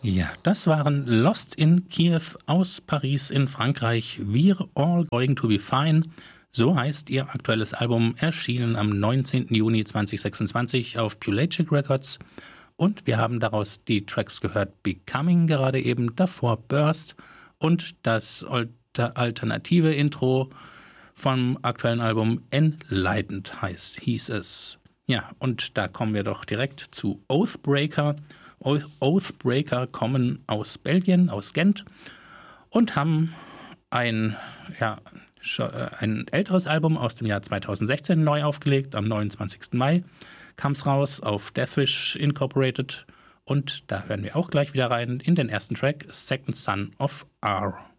Ja, das waren Lost in Kiev aus Paris in Frankreich. We're all going to be fine. So heißt ihr aktuelles Album, erschienen am 19. Juni 2026 auf Pelagic Records. Und wir haben daraus die Tracks gehört, Becoming gerade eben, davor Burst und das alternative Intro vom aktuellen Album Enlightened hieß es. Ja, und da kommen wir doch direkt zu Oathbreaker. Oathbreaker kommen aus Belgien, aus Gent und haben ein älteres Album aus dem Jahr 2016 neu aufgelegt. Am 29. Mai kam es raus auf Deathwish Incorporated und da hören wir auch gleich wieder rein in den ersten Track, Second Son of R.